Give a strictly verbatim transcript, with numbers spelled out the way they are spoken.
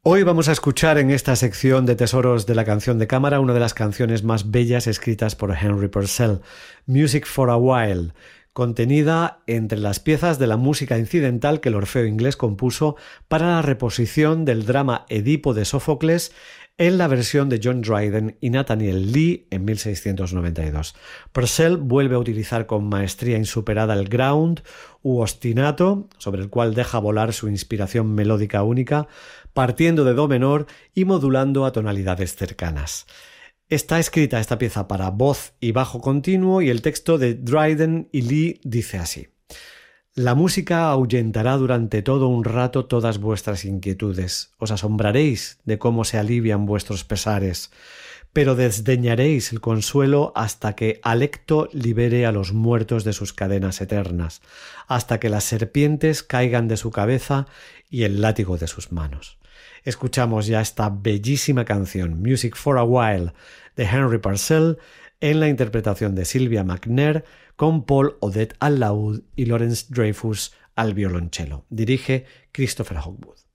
Hoy vamos a escuchar en esta sección de Tesoros de la Canción de Cámara una de las canciones más bellas escritas por Henry Purcell, Music for a While, contenida entre las piezas de la música incidental que el Orfeo inglés compuso para la reposición del drama Edipo de Sófocles en la versión de John Dryden y Nathaniel Lee en mil seiscientos noventa y dos. Purcell vuelve a utilizar con maestría insuperada el ground u ostinato, sobre el cual deja volar su inspiración melódica única, partiendo de do menor y modulando a tonalidades cercanas. Está escrita esta pieza para voz y bajo continuo y el texto de Dryden y Lee dice así: La música ahuyentará durante todo un rato todas vuestras inquietudes, os asombraréis de cómo se alivian vuestros pesares, pero desdeñaréis el consuelo hasta que Alecto libere a los muertos de sus cadenas eternas, hasta que las serpientes caigan de su cabeza y el látigo de sus manos. Escuchamos ya esta bellísima canción, Music for a While, de Henry Purcell, en la interpretación de Sylvia McNair, con Paul Odette al laúd y Lawrence Dreyfus al violonchelo. Dirige Christopher Hogwood.